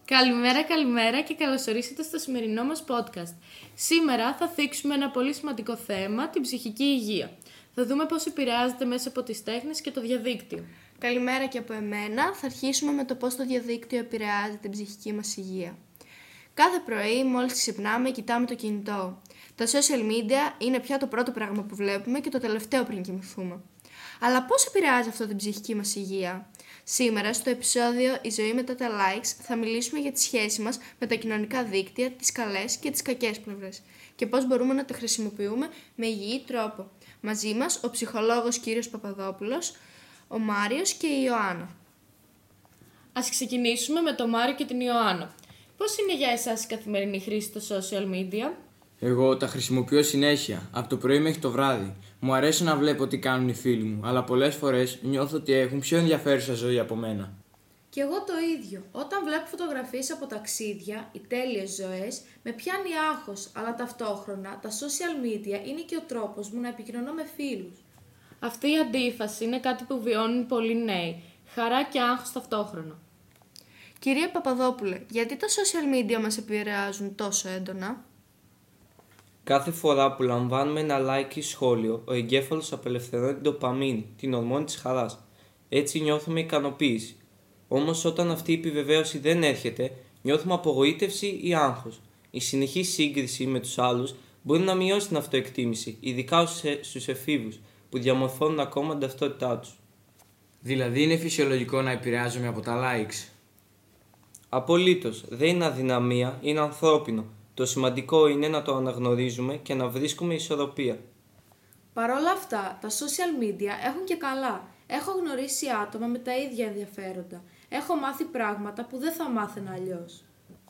Καλημέρα και καλώς ορίσατε στο σημερινό μας podcast. Σήμερα θα θίξουμε ένα πολύ σημαντικό θέμα, την ψυχική υγεία. Θα δούμε πώς επηρεάζεται μέσα από τις τέχνες και το διαδίκτυο. Καλημέρα και από εμένα. Θα αρχίσουμε με το πώς το διαδίκτυο επηρεάζει την ψυχική μας υγεία. Κάθε πρωί, μόλις ξυπνάμε, κοιτάμε το κινητό. Τα social media είναι πια το πρώτο πράγμα που βλέπουμε και το τελευταίο πριν κοιμηθούμε. Αλλά πώς επηρεάζει αυτό την ψυχική μας υγεία? Σήμερα, στο επεισόδιο «Η ζωή μετά τα likes», θα μιλήσουμε για τη σχέση μας με τα κοινωνικά δίκτυα, τις καλές και τις κακές πλευρές και πώς μπορούμε να τα χρησιμοποιούμε με υγιή τρόπο. Μαζί μας ο ψυχολόγος κύριος Παπαδόπουλος, ο Μάριος και η Ιωάννα. Ας ξεκινήσουμε με τον Μάριο και την Ιωάννα. Πώς είναι για εσάς η καθημερινή χρήση των social media? Εγώ τα χρησιμοποιώ συνέχεια, από το πρωί μέχρι το βράδυ. Μου αρέσει να βλέπω τι κάνουν οι φίλοι μου, αλλά πολλές φορές νιώθω ότι έχουν πιο ενδιαφέρουσα ζωή από μένα. Κι εγώ το ίδιο. Όταν βλέπω φωτογραφίες από ταξίδια ή τέλειες ζωές, με πιάνει άγχος, αλλά ταυτόχρονα τα social media είναι και ο τρόπος μου να επικοινωνώ με φίλους. Αυτή η αντίφαση είναι κάτι που βιώνουν πολλοί νέοι. Χαρά και άγχος ταυτόχρονα. Κυρία Παπαδόπουλε, γιατί τα social media μας επηρεάζουν τόσο έντονα? Κάθε φορά που λαμβάνουμε ένα like ή σχόλιο, ο εγκέφαλος απελευθερώνει την ντοπαμίνη, την ορμόνη της χαράς. Έτσι νιώθουμε ικανοποίηση. Όμως όταν αυτή η επιβεβαίωση δεν έρχεται, νιώθουμε απογοήτευση ή άγχος. Η συνεχή σύγκριση με τους άλλους μπορεί να μειώσει την αυτοεκτίμηση, ειδικά στους εφήβους, που διαμορφώνουν ακόμα την ταυτότητά τους. Δηλαδή είναι φυσιολογικό να επηρεάζομαι από τα likes? Απολύτως, δεν είναι αδυναμία, είναι ανθρώπινο. Το σημαντικό είναι να το αναγνωρίζουμε και να βρίσκουμε ισορροπία. Παρ' όλα αυτά, τα social media έχουν και καλά. Έχω γνωρίσει άτομα με τα ίδια ενδιαφέροντα. Έχω μάθει πράγματα που δεν θα μάθαινα αλλιώς.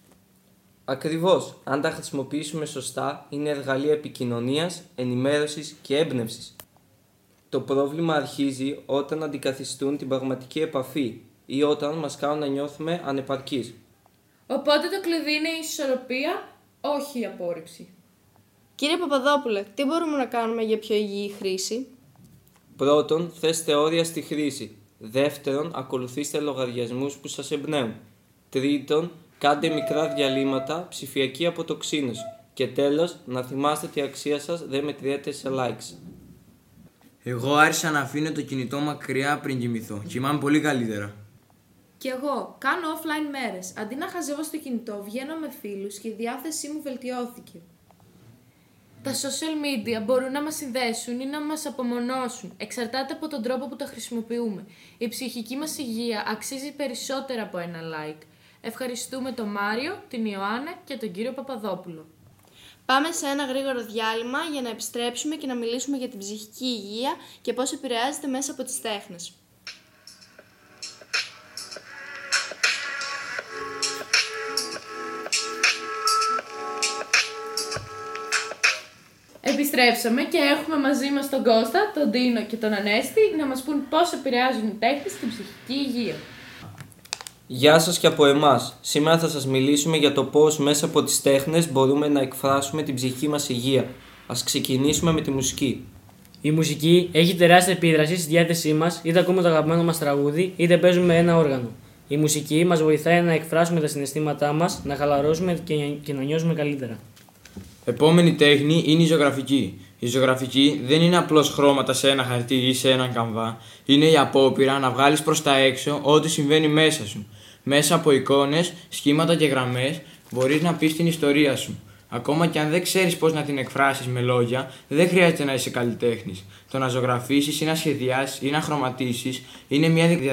Ακριβώς, αν τα χρησιμοποιήσουμε σωστά, είναι εργαλεία επικοινωνίας, ενημέρωσης και έμπνευσης. Το πρόβλημα αρχίζει όταν αντικαθιστούν την πραγματική επαφή ή όταν μας κάνουν να νιώθουμε ανεπαρκείς. Οπότε το κλειδί είναι η ισορροπία, όχι η απόρριψη. Κύριε Παπαδόπουλε, τι μπορούμε να κάνουμε για πιο υγιή χρήση? Πρώτον, θέστε όρια στη χρήση. Δεύτερον, ακολουθήστε λογαριασμούς που σας εμπνέουν. Τρίτον, κάντε μικρά διαλύματα, ψηφιακή αποτοξίνωση. Και τέλος, να θυμάστε ότι η αξία σας δεν μετριέται σε likes. Εγώ άρχισα να αφήνω το κινητό μακριά πριν κοιμηθώ. Κοιμάμαι πολύ καλύτερα. Κι εγώ κάνω offline μέρες. Αντί να χαζεύω στο κινητό, βγαίνω με φίλους και η διάθεσή μου βελτιώθηκε. Τα social media μπορούν να μας συνδέσουν ή να μας απομονώσουν. Εξαρτάται από τον τρόπο που τα χρησιμοποιούμε. Η ψυχική μας υγεία αξίζει περισσότερα από ένα like. Ευχαριστούμε τον Μάριο, την Ιωάννα και τον κύριο Παπαδόπουλο. Πάμε σε ένα γρήγορο διάλειμμα για να επιστρέψουμε και να μιλήσουμε για την ψυχική υγεία και πώς επηρεάζεται μέσα από τις τέχνες. Επιστρέψαμε και έχουμε μαζί μας τον Κώστα, τον Ντίνο και τον Ανέστη να μας πούν πώς επηρεάζουν οι τέχνες στην ψυχική υγεία. Γεια σας και από εμάς. Σήμερα θα σας μιλήσουμε για το πώς μέσα από τις τέχνες μπορούμε να εκφράσουμε την ψυχική μας υγεία. Ας ξεκινήσουμε με τη μουσική. Η μουσική έχει τεράστια επίδραση στη διάθεσή μας, είτε ακούμε το αγαπημένο μας τραγούδι, είτε παίζουμε ένα όργανο. Η μουσική μας βοηθάει να εκφράσουμε τα συναισθήματά μας, να χαλαρώσουμε και να νιώσουμε καλύτερα. Επόμενη τέχνη είναι η ζωγραφική. Η ζωγραφική δεν είναι απλώς χρώματα σε ένα χαρτί ή σε έναν καμβά. Είναι η απόπειρα να βγάλεις προς τα έξω ό,τι συμβαίνει μέσα σου. Μέσα από εικόνες, σχήματα και γραμμές μπορείς να πεις την ιστορία σου. Ακόμα και αν δεν ξέρεις πώς να την εκφράσεις με λόγια, δεν χρειάζεται να είσαι καλλιτέχνης. Το να ζωγραφίσεις ή να σχεδιάσεις ή να χρωματίσεις είναι μια